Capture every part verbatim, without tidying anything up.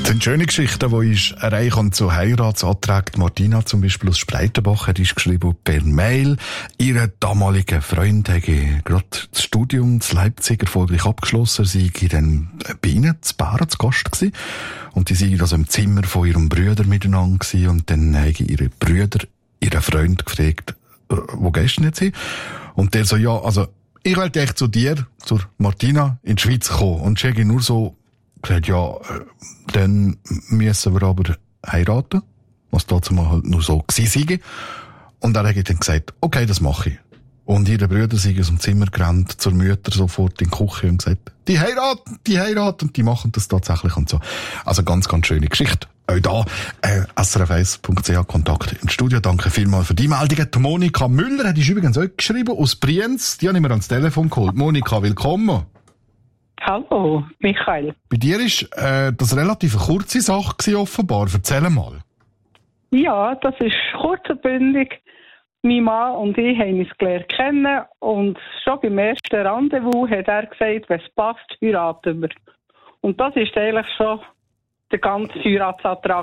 sind schöne Geschichten, die uns erreichen zu Heiratsanträgen. Martina zum Beispiel aus Spreitenbach hat uns geschrieben per Mail. Ihre damalige Freund hätte gerade das Studium in Leipzig erfolgreich abgeschlossen. Sie war dann bei ihnen zu Bären zu Gast gewesen. Und die sind also im Zimmer von ihrem Bruder miteinander gewesen. Und dann haben ihre Brüder ihren Freund gefragt, wo gehst du denn jetzt hin? Und der so, ja, also, ich wollte echt zu dir, zur Martina, in die Schweiz kommen. Und ich habe nur so gesagt, ja, dann müssen wir aber heiraten. Was dazu mal halt nur so gewesen sei. Und er hat dann gesagt, okay, das mache ich. Und ihre Brüder sind aus dem Zimmer gerannt, zur Mutter sofort in die Küche und gesagt, die heiraten, die heiraten, und die machen das tatsächlich und so. Also ganz, ganz schöne Geschichte. Auch da, äh, S R F eins Punkt C H Kontakt im Studio. Danke vielmals für die Meldungen. Die Monika Müller hat übrigens auch geschrieben, aus Brienz. Die habe ich mir ans Telefon geholt. Monika, willkommen. Hallo, Michael. Bei dir ist äh, das relativ eine kurze Sache gewesen, offenbar. Erzähl mal. Ja, das ist kurz und bündig. Mein Mann und ich haben uns gelernt kennen und schon beim ersten Rendezvous hat er gesagt, wenn es passt, heiraten wir. Und das ist eigentlich schon der ganze Heiratsantrag.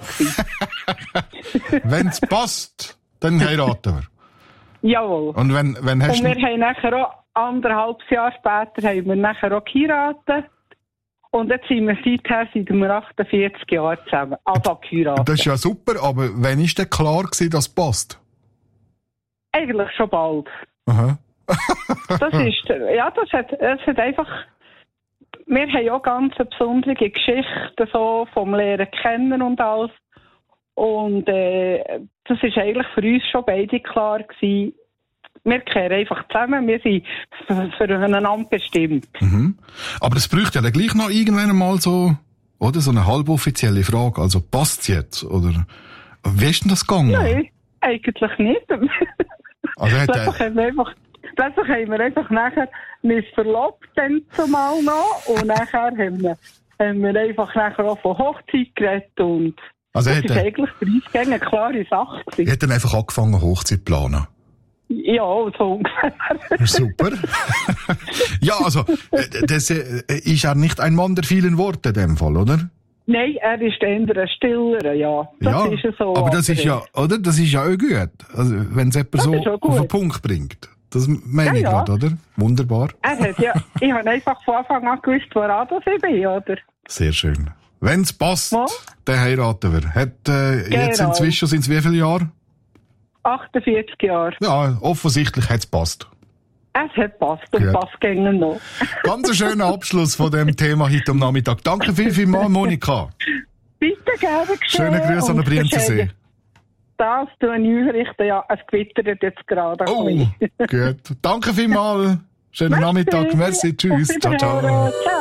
Wenn es passt, dann heiraten wir. Jawohl. Und wenn, wenn hast und wir haben nachher auch anderthalb Jahre später haben wir nachher auch geheiratet. Und jetzt sind wir seither seit wir achtundvierzig Jahren zusammen. Also geheiratet. Das ist ja super, aber wann ist denn klar gewesen, dass es passt? Eigentlich schon bald. Aha. das ist, ja, das hat, das hat einfach, wir haben auch ganz eine besondere Geschichte so vom Lehren kennen und alles. Und äh, das ist eigentlich für uns schon beide klar gewesen. Wir kehren einfach zusammen, wir sind füreinander bestimmt. Mhm. Aber es bräuchte ja dann gleich noch irgendwann mal so, oder, so eine halboffizielle Frage. Also passt's jetzt? Oder wie ist denn das gegangen? Nein, eigentlich nicht. Also plötzlich, haben wir einfach, plötzlich haben wir einfach nachher uns verlobt, dann zumal noch. Und nachher haben wir, haben wir einfach nachher auch von Hochzeit geredet. Und also das ist eigentlich für uns eine klare Sache gewesen. Er hat dann einfach angefangen, Hochzeit zu planen? Ja, so ungefähr. Super. Ja, also, das ist ja nicht ein Mann der vielen Worte in dem Fall, oder? Nein, er ist eher ein stiller, ja. Das ja, ist so. Aber das ist ja, oder? Das ist ja auch gut. Also, wenn es jemand so auf den Punkt bringt. Das meine ich ja, ja. gerade, oder? Wunderbar. Er hat ja, ich habe einfach von Anfang an gewusst, woran das ich bin, oder? Sehr schön. Wenn es passt, ja. dann heiraten wir. Hat, äh, genau. Jetzt inzwischen sind es wie viele Jahre? achtundvierzig Jahre. Ja, offensichtlich hat es passt. Es hat passt und ja. passt gängig noch. Ganz ein schöner Abschluss von dem Thema heute am Nachmittag. Danke viel, viel mal, Monika. Bitte gerne geschehen. Schöne Grüße an den Brienzensee. Das tue ich ausrichten, ja, es gewittert jetzt gerade. Oh, gut. Danke vielmals. Schönen Nachmittag. Merci, tschüss. Ciao, ciao.